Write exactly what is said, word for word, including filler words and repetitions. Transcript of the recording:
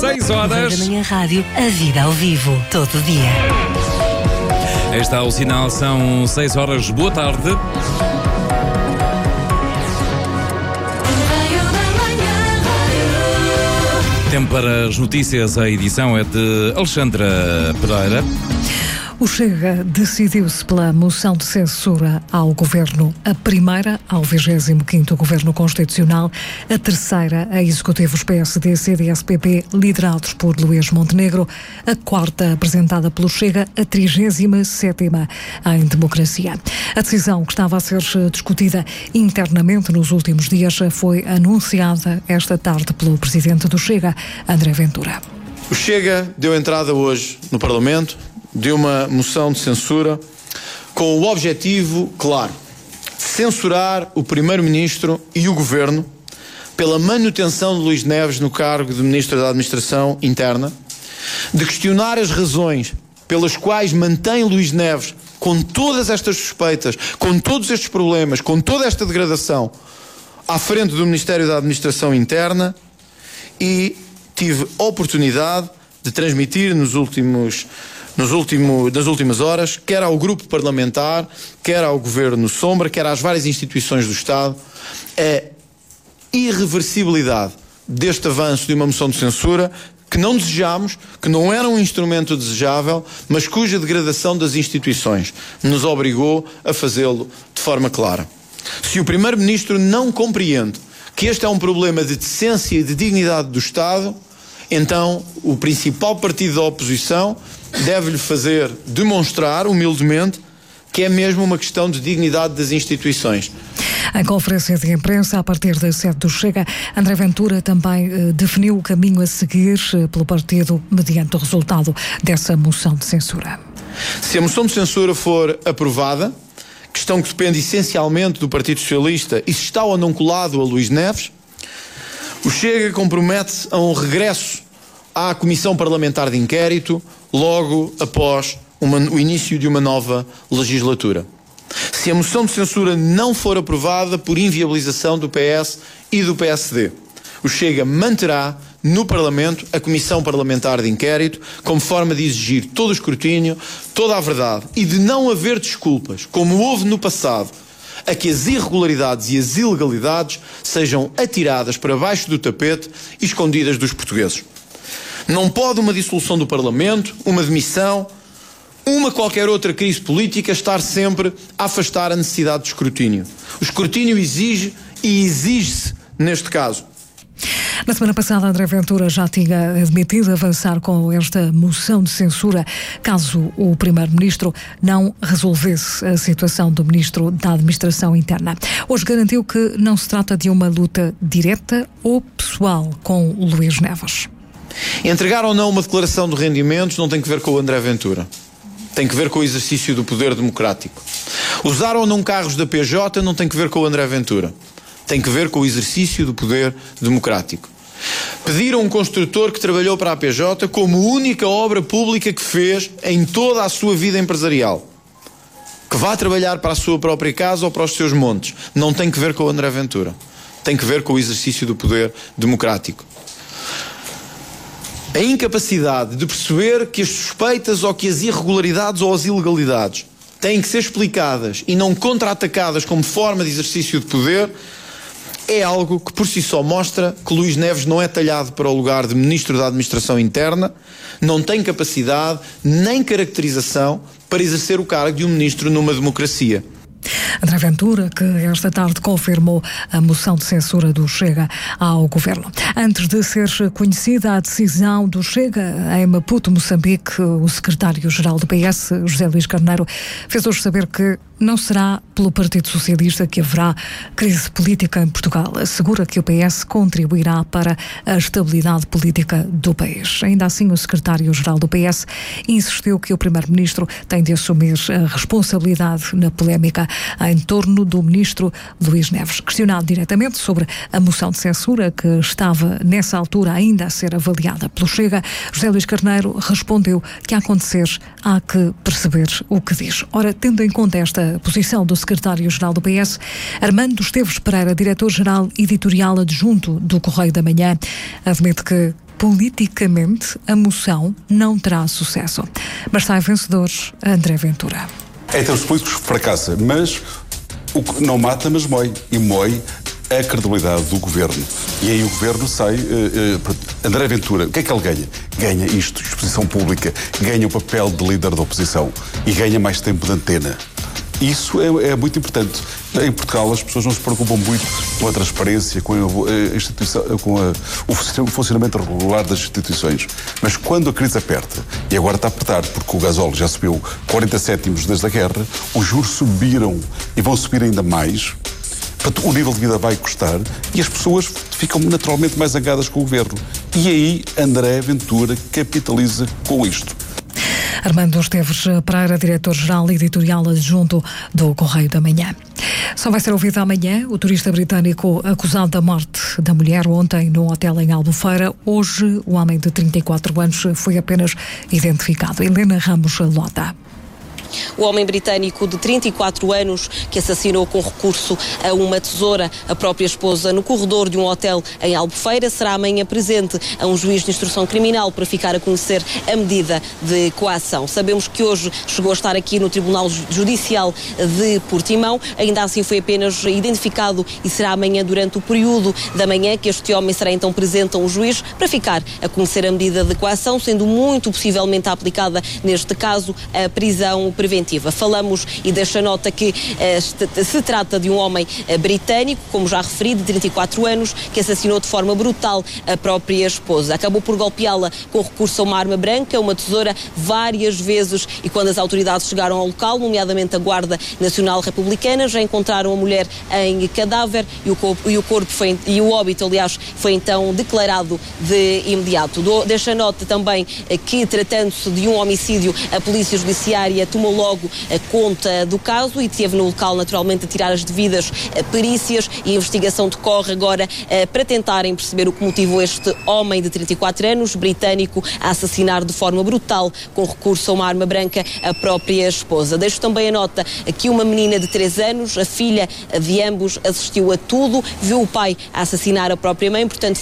seis horas. Da Manhã Rádio, a vida ao vivo, todo dia. Está o sinal, são seis horas. Boa tarde. Tempo para as notícias, a edição é de Alexandra Pereira. O Chega decidiu-se pela moção de censura ao Governo, a primeira ao vigésimo quinto Governo Constitucional, a terceira a executivos P S D, C D S, P P, liderados por Luís Montenegro, a quarta apresentada pelo Chega, a trigésima sétima em democracia. A decisão que estava a ser discutida internamente nos últimos dias foi anunciada esta tarde pelo Presidente do Chega, André Ventura. O Chega deu entrada hoje no Parlamento de uma moção de censura com o objetivo claro de censurar o Primeiro-Ministro e o Governo pela manutenção de Luís Neves no cargo de Ministro da Administração Interna, de questionar as razões pelas quais mantém Luís Neves com todas estas suspeitas, com todos estes problemas, com toda esta degradação à frente do Ministério da Administração Interna, e tive oportunidade de transmitir nos últimos Nos último, nas últimas horas, quer ao grupo parlamentar, quer ao Governo Sombra, quer às várias instituições do Estado, a irreversibilidade deste avanço de uma moção de censura que não desejamos, que não era um instrumento desejável, mas cuja degradação das instituições nos obrigou a fazê-lo de forma clara. Se o Primeiro-Ministro não compreende que este é um problema de decência e de dignidade do Estado, então o principal partido da oposição deve-lhe fazer demonstrar, humildemente, que é mesmo uma questão de dignidade das instituições. Em conferência de imprensa, a partir da sede do Chega, André Ventura também eh, definiu o caminho a seguir eh, pelo partido mediante o resultado dessa moção de censura. Se a moção de censura for aprovada, questão que depende essencialmente do Partido Socialista, e se está ou não colado a Luís Neves, o Chega compromete-se a um regresso à Comissão Parlamentar de Inquérito logo após uma, o início de uma nova legislatura. Se a moção de censura não for aprovada por inviabilização do P S e do P S D, o Chega manterá no Parlamento a Comissão Parlamentar de Inquérito como forma de exigir todo o escrutínio, toda a verdade e de não haver desculpas, como houve no passado, a que as irregularidades e as ilegalidades sejam atiradas para baixo do tapete e escondidas dos portugueses. Não pode uma dissolução do Parlamento, uma demissão, uma qualquer outra crise política estar sempre a afastar a necessidade de escrutínio. O escrutínio exige e exige-se neste caso. Na semana passada, André Ventura já tinha admitido avançar com esta moção de censura caso o Primeiro-Ministro não resolvesse a situação do Ministro da Administração Interna. Hoje garantiu que não se trata de uma luta direta ou pessoal com o Luís Neves. Entregar ou não uma declaração de rendimentos não tem que ver com o André Ventura. Tem que ver com o exercício do poder democrático. Usar ou não carros da P J não tem que ver com o André Ventura. Tem que ver com o exercício do poder democrático. Pedir a um construtor que trabalhou para a P J como única obra pública que fez em toda a sua vida empresarial, que vá trabalhar para a sua própria casa ou para os seus montes, não tem que ver com o André Ventura. Tem que ver com o exercício do poder democrático. A incapacidade de perceber que as suspeitas ou que as irregularidades ou as ilegalidades têm que ser explicadas e não contra-atacadas como forma de exercício de poder é algo que por si só mostra que Luís Neves não é talhado para o lugar de Ministro da Administração Interna, não tem capacidade nem caracterização para exercer o cargo de um Ministro numa democracia. André Ventura, que esta tarde confirmou a moção de censura do Chega ao Governo. Antes de ser conhecida a decisão do Chega em Maputo, Moçambique, o secretário-geral do P S, José Luís Carneiro, fez hoje saber que não será pelo Partido Socialista que haverá crise política em Portugal. Assegura que o P S contribuirá para a estabilidade política do país. Ainda assim, o secretário-geral do P S insistiu que o primeiro-ministro tem de assumir a responsabilidade na polémica em torno do ministro Luís Neves. Questionado diretamente sobre a moção de censura que estava nessa altura ainda a ser avaliada pelo Chega, José Luís Carneiro respondeu que a acontecer há que perceber o que diz. Ora, tendo em conta esta posição do secretário-geral do P S, Armando Esteves Pereira, diretor-geral editorial adjunto do Correio da Manhã, admite que politicamente a moção não terá sucesso. Mas sai vencedor André Ventura. Em termos políticos fracassa, mas o que não mata, mas mói. E mói a credibilidade do governo. E aí o governo sai... Uh, uh, André Ventura, o que é que ele ganha? Ganha isto, exposição pública, ganha o papel de líder da oposição e ganha mais tempo de antena. Isso é, é muito importante. Em Portugal as pessoas não se preocupam muito com a transparência, com, a, a instituição, com a, o funcionamento regular das instituições. Mas quando a crise aperta, e agora está a apertar porque o gasóleo já subiu quarenta cêntimos desde a guerra, os juros subiram e vão subir ainda mais, o nível de vida vai custar e as pessoas ficam naturalmente mais zangadas com o governo. E aí André Ventura capitaliza com isto. Armando Esteves Pereira, diretor-geral editorial adjunto do Correio da Manhã. Só vai ser ouvido amanhã o turista britânico acusado da morte da mulher ontem no hotel em Albufeira. Hoje, o homem de trinta e quatro anos foi apenas identificado. Helena Ramos Lota. O homem britânico de trinta e quatro anos que assassinou com recurso a uma tesoura a própria esposa no corredor de um hotel em Albufeira será amanhã presente a um juiz de instrução criminal para ficar a conhecer a medida de coação. Sabemos que hoje chegou a estar aqui no Tribunal Judicial de Portimão, ainda assim foi apenas identificado e será amanhã durante o período da manhã que este homem será então presente a um juiz para ficar a conhecer a medida de coação, sendo muito possivelmente aplicada neste caso a prisão preventiva. Falamos e deixa nota que uh, se trata de um homem uh, britânico, como já referi, de trinta e quatro anos, que assassinou de forma brutal a própria esposa. Acabou por golpeá-la com recurso a uma arma branca, uma tesoura, várias vezes, e quando as autoridades chegaram ao local, nomeadamente a Guarda Nacional Republicana, já encontraram a mulher em cadáver e o corpo, e o, corpo foi, e o óbito, aliás, foi então declarado de imediato. Do, deixa nota também uh, que, tratando-se de um homicídio, a Polícia Judiciária tomou logo a conta do caso e esteve no local naturalmente a tirar as devidas uh, perícias e a investigação decorre agora uh, para tentarem perceber o que motivou este homem de trinta e quatro anos, britânico, a assassinar de forma brutal com recurso a uma arma branca a própria esposa. Deixo também a nota que uma menina de três anos, a filha de ambos, assistiu a tudo, viu o pai a assassinar a própria mãe, portanto